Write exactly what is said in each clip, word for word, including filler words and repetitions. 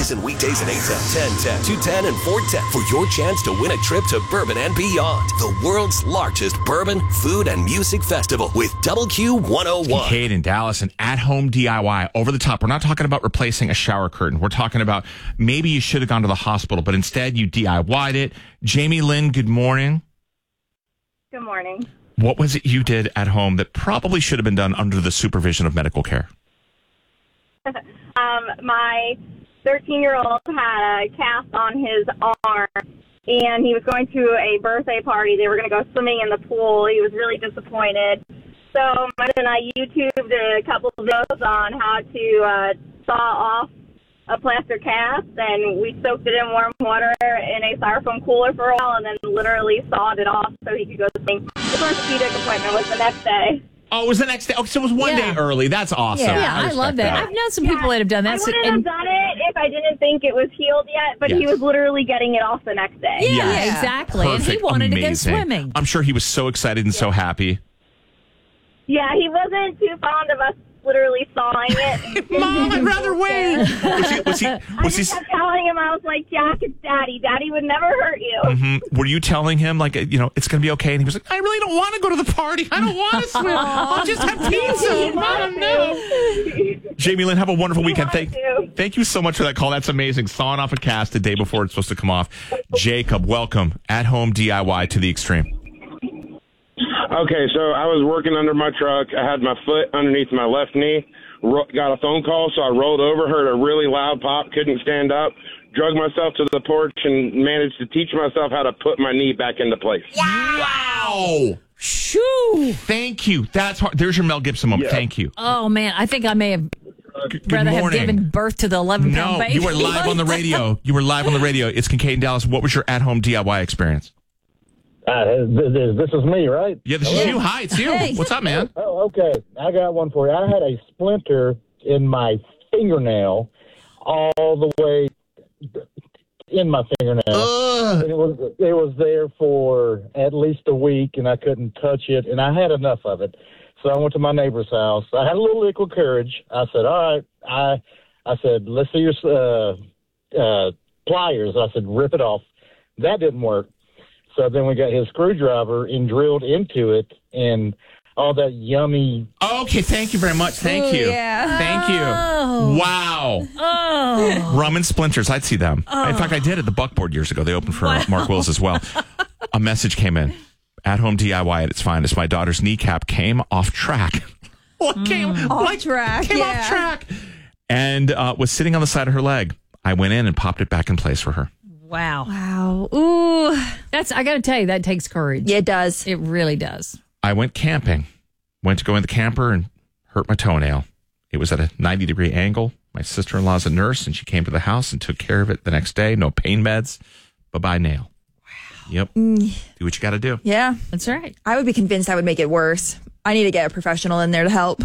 Listen weekdays at eight ten, ten ten, two ten, and four ten for your chance to win a trip to Bourbon and Beyond, the world's largest bourbon, food, and music festival with Double Q one oh one. Kincaid in Dallas, an at-home D I Y, over the top. We're not talking about replacing a shower curtain. We're talking about maybe you should have gone to the hospital, but instead you D I Y'd it. Jamie Lynn, good morning. Good morning. What was it you did at home that probably should have been done under the supervision of medical care? um, my thirteen-year-old had a cast on his arm, and he was going to a birthday party. They were going to go swimming in the pool. He was really disappointed. So my and I YouTubed a couple of videos on how to uh, saw off a plaster cast, and we soaked it in warm water in a styrofoam cooler for a while, and then literally sawed it off so he could go swimming. His orthopedic appointment was the next day. Oh, it was the next day. Oh, so it was one Yeah. day early. That's awesome. Yeah, I, respect love that. I've known some people that have done that. I So- wouldn't have and- done it if I didn't think it was healed yet, but he Yes. was literally getting it off the next day. yeah, Yes. exactly. And he Perfect. wanted Amazing. to go swimming. I'm sure he was so excited and so happy. Yeah, he wasn't too fond of us literally sawing it. Mom, I'd rather wait. Was he? Was he? I Was he? just kept telling him, I was like, Jack, it's Daddy. Daddy would never hurt you. Mhm. Were you telling him, like, you know, it's going to be okay? And he was like, I really don't want to go to the party. I don't want to swim. I'll just have pizza. Mom, no. Jamie Lynn, have a wonderful weekend. Thank, to. thank you so much for that call. That's amazing. Sawing off a cast the day before it's supposed to come off. Jacob, welcome. At-home D I Y to the extreme. Okay, so I was working under my truck. I had my foot underneath my left knee. Ro- got a phone call, so I rolled over, heard a really loud pop, couldn't stand up, drug myself to the porch, and managed to teach myself how to put my knee back into place. Wow. Shoo! Thank you. That's hard. There's your Mel Gibson moment. Yeah. Thank you. Oh, man. I think I may have Good rather have morning. given birth to the eleven-pound No, baby. you were live on the radio. You were live on the radio. It's Kincaid in Dallas. What was your at-home D I Y experience? Uh, this, this is me, right? Yeah, this is you. Hi, it's you. Hey. What's up, man? Oh, okay. I got one for you. I had a splinter in my fingernail all the way in my fingernail. Ugh. And it was it was there for at least a week, and I couldn't touch it, and I had enough of it. So I went to my neighbor's house. I had a little liquid courage. I said, all right. I I said, let's see your uh, uh, pliers. I said, rip it off. That didn't work. So then we got his screwdriver and drilled into it, and all that yummy. Okay, thank you very much. Thank you. yeah. Thank you. Oh. Wow. Oh. Rum and Splinters. I'd see them. In fact, I did at the Buckboard years ago. They opened for uh, Mark Wills as well. A message came in. At-home D I Y at its finest. My daughter's kneecap came off track. What came Off like, track, Came yeah. off track. And uh, was sitting on the side of her leg. I went in and popped it back in place for her. Wow. Wow. Ooh. That's, I got to tell you, that takes courage. Yeah, it does. It really does. I went camping. Went to go in the camper and hurt my toenail. It was at a ninety degree angle. My sister-in-law's a nurse, and she came to the house and took care of it the next day. No pain meds. Bye-bye nail. Wow. Yep. Do what you got to do. Yeah. That's right. I would be convinced I would make it worse. I need to get a professional in there to help.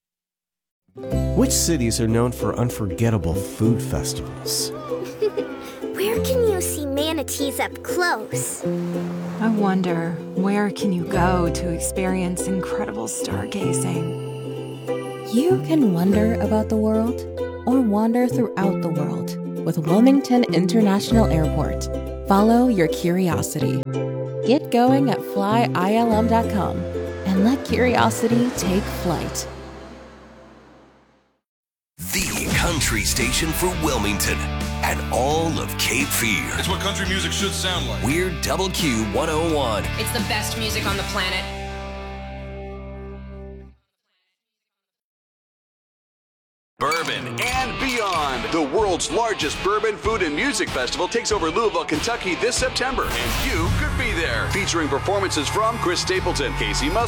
Which cities are known for unforgettable food festivals? Where can you see manatees up close? I wonder, where can you go to experience incredible stargazing? You can wonder about the world or wander throughout the world with Wilmington International Airport. Follow your curiosity. Get going at fly I L M dot com and let curiosity take flight. The country station for Wilmington and all of Cape Fear. It's what country music should sound like. We're Double Q one oh one. It's the best music on the planet. Bourbon and Beyond. The world's largest bourbon, food, and music festival takes over Louisville, Kentucky this September. And you could be there. Featuring performances from Chris Stapleton, Casey Musgraves,